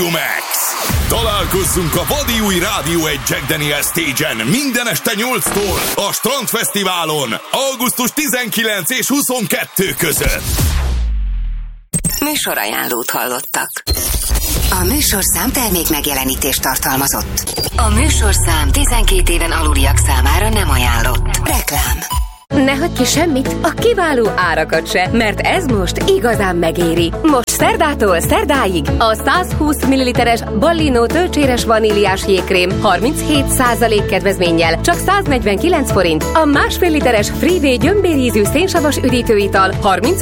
Max. Találkozzunk a vadi új Rádió 1 Jack Daniel Stage-en minden este 8-tól a Strandfesztiválon augusztus 19 és 22 között. Műsorajánlót hallottak. A műsorszám termék megjelenítést tartalmazott. A műsorszám 12 éven aluliak számára nem ajánlott. Reklám. Ne hagyj ki semmit, a kiváló árakat se, mert ez most igazán megéri. Most szerdától szerdáig a 120 ml-es Ballino tölcséres vaníliás jégkrém 37% kedvezménnyel csak 149 forint, a másfél literes Frivé gyömbérízű szénsavas üdítőital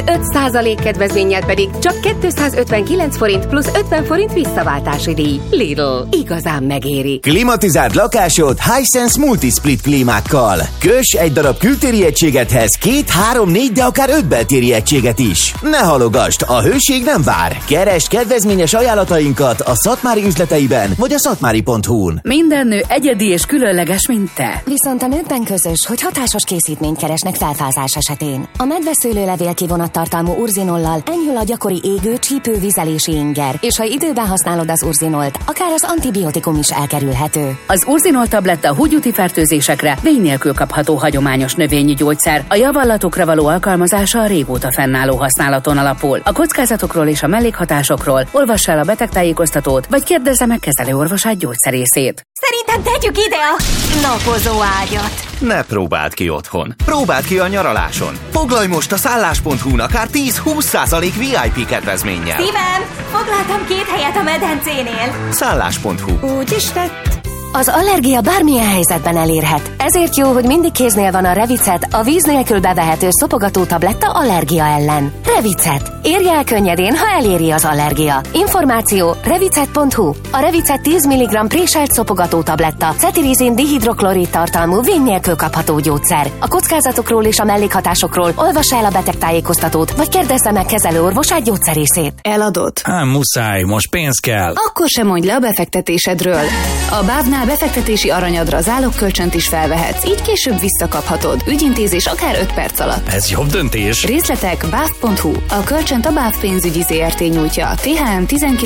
35% kedvezménnyel pedig csak 259 forint plusz 50 forint visszaváltási díj. Lidl, igazán megéri. Klimatizált lakásod Hisense Multisplit klímákkal. Köss egy darab kültéri egységethez 2, 3, 4, de akár 5 beltéri egységet is. Ne halogasd, a hőség nem vár. Keresd kedvezményes ajánlatainkat a Szatmári üzleteiben vagy a szatmári.hu-n. Minden nő egyedi és különleges, mint te. Viszont a nőkben közös, hogy hatásos készítményt keresnek felfázás esetén. A medveszőlőlevél kivonattartalmú urzinollal enyhül a gyakori égő, csípő, vizelési inger, és ha időben használod az urzinolt, akár az antibiotikum is elkerülhető. Az urzinol tabletta húgyúti fertőzésekre vény nélkül kapható hagyományos növényi gyógyszer. A javallatokra való alkalmazása a régóta fennálló használaton alapul. A kockázatokról és a mellékhatásokról olvass el a betegtájékoztatót, vagy kérdezze meg kezelőorvosát, gyógyszerészét. Szerintem tegyük ide a napozó ágyat. Ne próbáld ki otthon. Próbáld ki a nyaraláson. Foglalj most a szállás.hu-n akár 10-20% VIP kedvezménnyel. Szívem, foglaltam 2 helyet a medencénél. Szállás.hu. Úgy is lett. Az allergia bármilyen helyzetben elérhet. Ezért jó, hogy mindig kéznél van a Revicet, a víz nélkül bevehető szopogató tabletta allergia ellen. Revicet. Érje el könnyedén, ha eléri az allergia. Információ revicet.hu. A Revicet 10 mg préselt szopogató tabletta, cetirizin dihidroklorid tartalmú vény nélkül kapható gyógyszer. A kockázatokról és a mellékhatásokról olvassa el a betegtájékoztatót, vagy kérdezze meg kezelőorvosát, gyógyszerészét. Eladod? Muszáj, most pénz kell. Akkor sem mondj le a befektetésedről. A BÁV-nál befektetési aranyadra zálokkölcsönt is felvehetsz, így később visszakaphatod. Ügyintézés akár 5 perc alatt. Ez jobb döntés. Részletek BÁV.hu. A kölcsönt a BÁV pénzügyi ZRT nyújtja. THM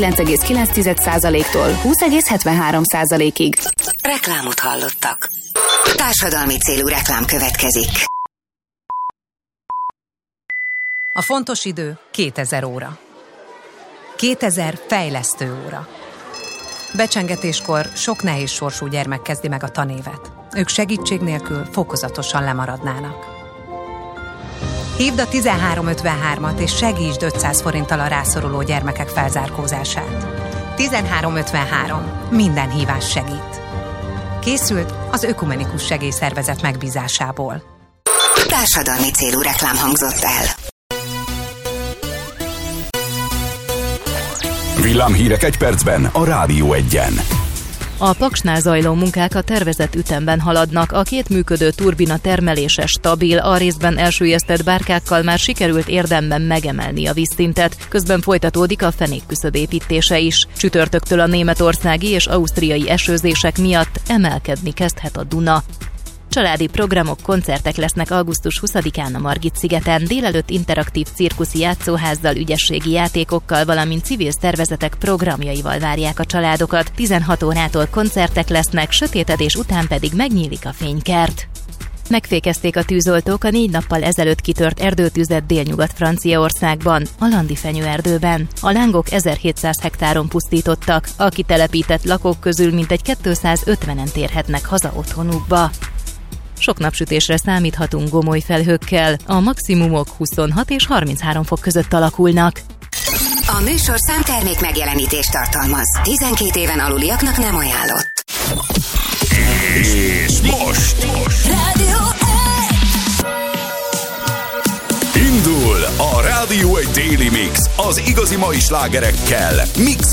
19,9%-tól 20,73%-ig. Reklámot hallottak. Társadalmi célú reklám következik. A fontos idő 2000 óra. 2000 fejlesztő óra. Becsengetéskor sok nehéz sorsú gyermek kezdi meg a tanévet. Ők segítség nélkül fokozatosan lemaradnának. Hívd a 1353-at és segítsd 500 forinttal a rászoruló gyermekek felzárkózását. 1353. Minden hívás segít. Készült az Ökumenikus Segélyszervezet megbízásából. Társadalmi célú reklám hangzott el. Villámhírek egy percben a Rádió 1-en. A Paksnál zajló munkák a tervezett ütemben haladnak, a 2 működő turbina termelése stabil, a részben elsüllyesztett bárkákkal már sikerült érdemben megemelni a vízszintet, közben folytatódik a fenékküszöb építése is. Csütörtöktől a németországi és ausztriai esőzések miatt emelkedni kezdhet a Duna. Családi programok, koncertek lesznek augusztus 20-án a Margit-szigeten, délelőtt interaktív cirkuszi játszóházzal, ügyességi játékokkal, valamint civil szervezetek programjaival várják a családokat. 16 órától koncertek lesznek, sötétedés után pedig megnyílik a fénykert. Megfékezték a tűzoltók a 4 nappal ezelőtt kitört erdőtüzet Délnyugat-Franciaországban, a Landi fenyőerdőben. A lángok 1700 hektáron pusztítottak, a kitelepített lakók közül mintegy 250-en térhetnek haza otthonukba. Sok napsütésre számíthatunk gomoly felhőkkel, a maximumok 26 és 33 fok között alakulnak. A műsorszám termék megjelenítést tartalmaz. 12 éven aluliaknak nem ajánlott. És most Rádió 1! Indul a Rádió 1 Daily Mix az igazi mai slágerekkel, mixel